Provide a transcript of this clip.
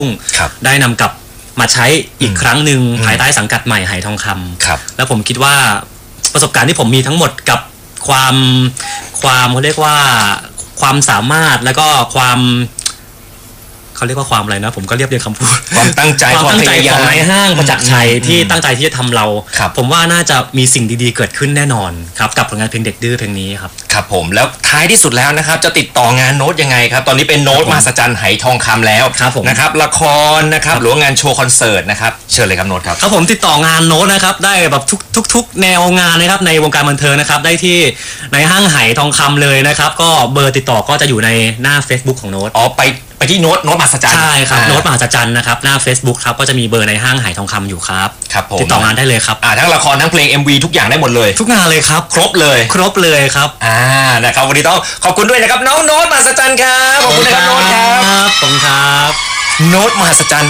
ได้นำกลับมาใช้อีกครั้งหนึ่งภายใต้สังกัดใหม่ไหทองคำแล้วผมคิดว่าประสบการณ์ที่ผมมีทั้งหมดกับความเขาเรียกว่าความสามารถแล้วก็เขาเรียกว่าความอะไรนะผมก็เรียบเรียงคำพูดความตั้งใจของนายห้างประจักษ์ชัยที่ตั้งใจที่จะทำเราผมว่าน่าจะมีสิ่งดีๆเกิดขึ้นแน่นอนครับกับผลงานเพลงเด็กดื้อเพลงนี้ครับครับผมแล้วท้ายที่สุดแล้วนะครับจะติดต่องานโน้ตยังไงครับตอนนี้เป็นโน้ตมหัศจรรย์ไหทองคำแล้วนะครับละครนะครับหรืองานโชว์คอนเสิร์ตนะครับเชิญเลยครับโน้ตครับครับผมติดต่องานโน้ตนะครับได้แบบทุกแนวงานนะครับในวงการบันเทิงนะครับได้ที่ในห้างไหทองคำเลยนะครับก็เบอร์ติดต่อก็จะอยู่ในหน้า Facebook ของโน้ตไปที่โน้ตมหัศจรรย์ใช่ครับโน้ตมหัศจรรย์นะครับหน้า Facebook ครับก็จะมีเบอร์ในห้างไหทองคำอยู่ครับผมติดต่องานได้เลยครับทั้งละครทั้งเพลง MV ทุกอย่างได้หมดเลยทุกงานเลยครับครบเลยครับนะครับวันนี้ต้องขอบคุณด้วยนะครับน้องโน้ตมหัศจรรย์ครับขอบคุณนะครับโน้ตครับขอบคุณครับโน้ตมหัศจรรย์